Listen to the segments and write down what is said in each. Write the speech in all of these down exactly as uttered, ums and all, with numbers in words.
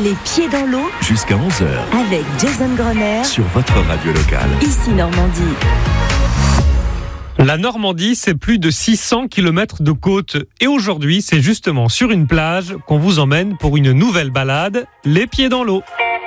Les pieds dans l'eau jusqu'à onze heures avec Jason Grosner sur votre radio locale. Ici Normandie. La Normandie, c'est plus de six cents kilomètres de côte. Et aujourd'hui, c'est justement sur une plage qu'on vous emmène pour une nouvelle balade, les pieds dans l'eau.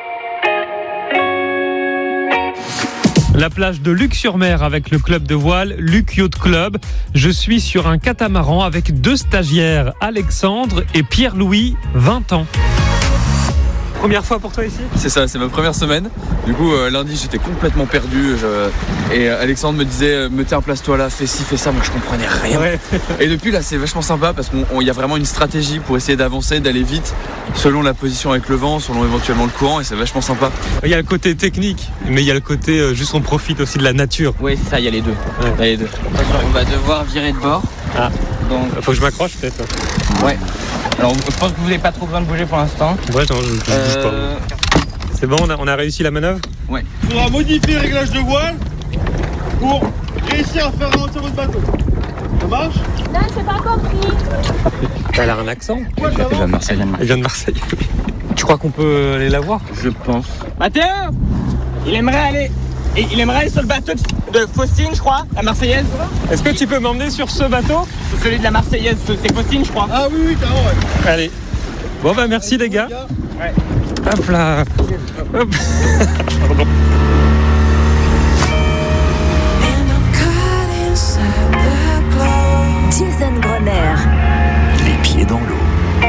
La plage de Luc-sur-Mer avec le club de voile Luc Yacht Club. Je suis sur un catamaran avec deux stagiaires, Alexandre et Pierre-Louis, vingt ans. Première fois pour toi ici ? C'est ça, c'est ma première semaine. Du coup, euh, lundi, j'étais complètement perdu. Je... Et euh, Alexandre me disait, me tiens, place-toi là, fais ci, fais ça. Moi, je comprenais rien. Ouais. Et depuis là, c'est vachement sympa parce qu'il y a vraiment une stratégie pour essayer d'avancer, d'aller vite, selon la position avec le vent, selon éventuellement le courant. Et c'est vachement sympa. Il y a le côté technique, mais il y a le côté euh, juste on profite aussi de la nature. Oui, c'est ça, il y a les deux. Ouais. Il y a les deux. On va devoir virer de bord. Ah. Donc... Faut que je m'accroche peut-être. Ouais. Alors, je pense que vous n'avez pas trop besoin de bouger pour l'instant. Ouais, non, je, je euh... bouge pas. C'est bon, on a, on a réussi la manœuvre ? Ouais. Il faudra modifier le réglage de voile pour réussir à faire ralentir votre bateau. Ça marche ? Non, j'ai pas compris. Elle a un accent ? Elle vient de Marseille. Elle vient de Marseille. Tu crois qu'on peut aller la voir ? Je pense. Mathéo, il aimerait aller... Il aimerait aller sur le bateau de Faustine, je crois, la Marseillaise. Est-ce que tu peux m'emmener sur ce bateau ? Sur celui de la Marseillaise, c'est Faustine, je crois. Ah oui, oui, carrément, ouais. Allez. Bon bah merci les gars. Ouais. Hop là. Hop. Pardon. Jason Grosner. Les pieds dans l'eau.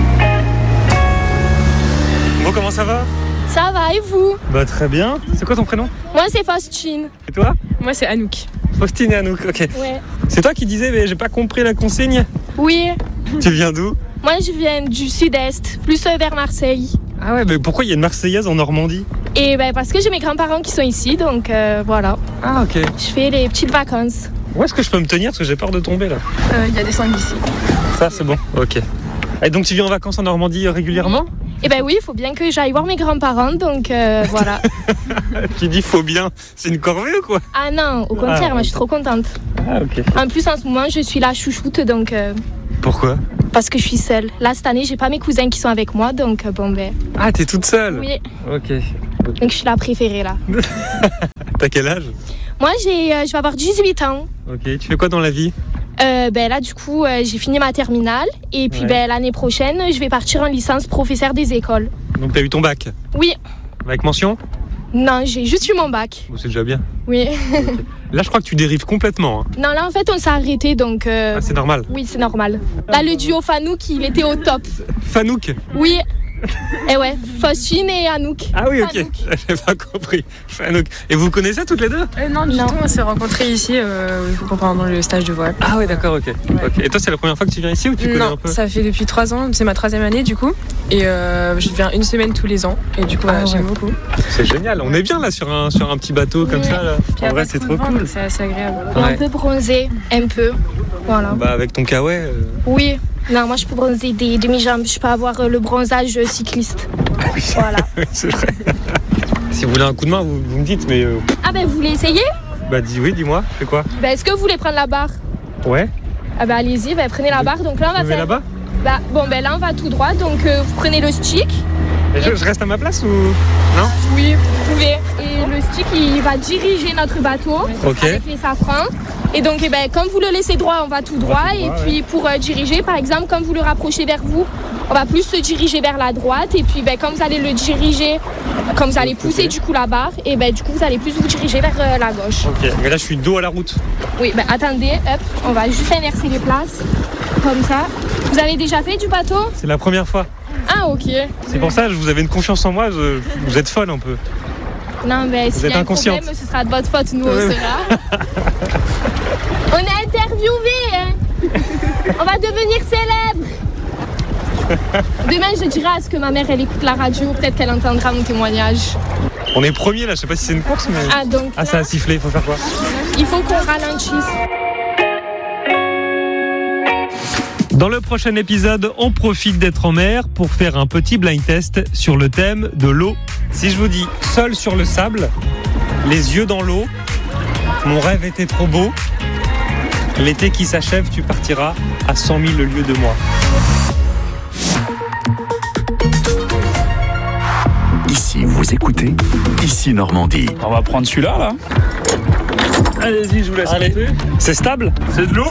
Bon, comment ça va ? Ça va, et vous ? Bah très bien. C'est quoi ton prénom ? Moi, c'est Faustine. Et toi ? Moi, c'est Anouk. Faustine et Anouk, ok. Ouais. C'est toi qui disais, mais j'ai pas compris la consigne. Oui. Tu viens d'où ? Moi, je viens du sud-est, plus vers Marseille. Ah ouais, mais pourquoi il y a une Marseillaise en Normandie ? Et ben parce que j'ai mes grands-parents qui sont ici, donc euh, voilà. Ah ok. Je fais les petites vacances. Où est-ce que je peux me tenir parce que j'ai peur de tomber là ? Il euh, y a des sangs ici. Ça c'est bon, ok. Et donc tu viens en vacances en Normandie régulièrement ? Et ben oui, il faut bien que j'aille voir mes grands-parents, donc euh, voilà. Tu dis faut bien, c'est une corvée ou quoi ? Ah non, au contraire, ah, moi je suis trop contente. Ah ok. En plus en ce moment, je suis la chouchoute, donc... Euh, Pourquoi ? Parce que je suis seule. Là, cette année, j'ai pas mes cousins qui sont avec moi, donc euh, bon ben... Ah, t'es toute seule ? Oui. Ok. Donc je suis la préférée là. T'as quel âge ? Moi, j'ai, euh, je vais avoir dix-huit ans. Ok, tu fais quoi dans la vie ? Euh, ben là, du coup, euh, j'ai fini ma terminale. Et puis ouais. ben, l'année prochaine, je vais partir en licence professeur des écoles. Donc t'as eu ton bac ? Oui. Avec mention ? Non, j'ai juste eu mon bac. Bon, c'est déjà bien. Oui. Okay. Là, je crois que tu dérives complètement. Hein. Non, là, en fait, on s'est arrêté, donc... Euh... Ah, c'est normal ? Oui, c'est normal. Là, le duo Fanouk, il était au top. Fanouk ? Oui. Et ouais, Faustine et Anouk. Ah oui, ok. Fanouk. J'ai pas compris. Fanouk. Et vous vous connaissez toutes les deux ? euh, Non, du non. tout. On s'est rencontrés ici euh, pendant le stage de voile. Ah oui, d'accord, ok. Ouais. Okay. Et toi, c'est la première fois que tu viens ici ou tu connais non, un peu ? Ça fait depuis trois ans. C'est ma troisième année, du coup. Et euh, je viens une semaine tous les ans. Et du coup, ah, voilà, ouais. j'aime beaucoup. C'est génial. On est bien là sur un, sur un petit bateau comme oui. ça. Là. Puis en vrai, pas c'est trop trop de vent, cool. donc c'est assez agréable. Et Ouais. on peut bronzer un peu. Voilà. Bah, avec ton kawaii. Euh... Oui. Non, moi, je peux bronzer des demi-jambes. Je peux avoir euh, le bronzage cycliste. Ah oui, voilà. c'est vrai. Si vous voulez un coup de main, vous, vous me dites, mais... Euh... Ah ben, vous voulez essayer ? Bah dis oui, dis-moi, fais quoi ? Ben, est-ce que vous voulez prendre la barre ? Ouais. Ah ben, allez-y, ben, prenez la barre. Donc là, on va Je vais faire... là-bas ? Bah, bon, ben là, on va tout droit. Donc, euh, vous prenez le stick. Et je, je reste à ma place ou... Non ? Oui, vous pouvez. Et le stick, il va diriger notre bateau Ok. avec les safrans. Et donc, eh ben, comme vous le laissez droit, on va tout droit. tout et droit, puis, pour euh, diriger, par exemple, comme vous le rapprochez vers vous, on va plus se diriger vers la droite. Et puis, ben, comme vous allez le diriger, comme vous allez pousser du coup la barre, et ben, du coup, vous allez plus vous diriger vers euh, la gauche. Ok, mais là, je suis dos à la route. Oui, ben, attendez, hop, on va juste inverser les places. Comme ça. Vous avez déjà fait du bateau ? C'est la première fois. Ah, ok. C'est pour ça que vous avez une confiance en moi, je- vous êtes folle un peu. Non, mais Vous s'il y êtes a un inconsciente. problème, ce sera de votre faute, nous, on Ouais, ouais. sera. On est interviewés, hein. On va devenir célèbres. Demain, je dirai à ce que ma mère, elle écoute la radio, peut-être qu'elle entendra mon témoignage. On est premier là, je sais pas si c'est une course, mais... Ah, donc Ah, ça a sifflé, il faut faire quoi ? il faut qu'on ralentisse. Dans le prochain épisode, on profite d'être en mer pour faire un petit blind test sur le thème de l'eau. Si je vous dis seul sur le sable, les yeux dans l'eau, mon rêve était trop beau, l'été qui s'achève, tu partiras à cent mille lieues de moi. Vous écoutez Ici Normandie. On va prendre celui-là, là. Allez-y, je vous laisse. Allez. C'est stable ? C'est de l'eau.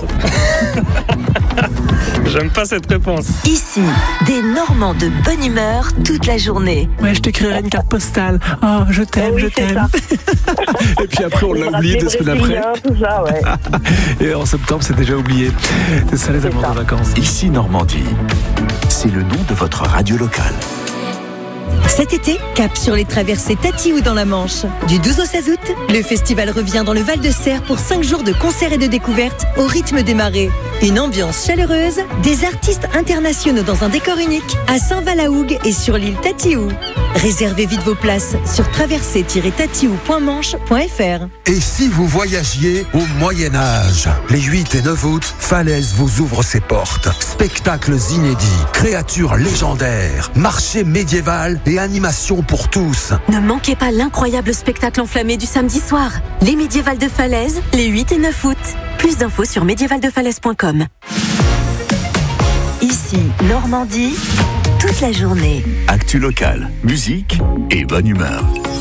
J'aime pas cette réponse. Ici, des Normands de bonne humeur toute la journée. Ouais, je t'écrirai une carte postale. Oh, je t'aime, Oh oui, je c'est t'aime. Et puis après, on l'a oublié deux semaines après. Tout ça, ouais. Et en septembre, c'est déjà oublié. C'est ça les amours de vacances. Ici Normandie. C'est le nom de votre radio locale. Cet été, cap sur les traversées Tatiou dans la Manche. Du douze au seize août, le festival revient dans le Val-de-Serre pour cinq jours de concerts et de découvertes au rythme des marées. Une ambiance chaleureuse, des artistes internationaux dans un décor unique à Saint-Val-à-Hougue et sur l'île Tatiou. Réservez vite vos places sur traversée tiret tatiou point manche point f r. Et si vous voyagiez au Moyen-Âge? Les huit et neuf août, Falaise vous ouvre ses portes. Spectacles inédits, créatures légendaires, marché médiéval et animation pour tous. Ne manquez pas l'incroyable spectacle enflammé du samedi soir. Les médiévales de Falaise, les huit et neuf août. Plus d'infos sur médiéval de falaise point com. Ici, Normandie, toute la journée. Actu locale, musique et bonne humeur.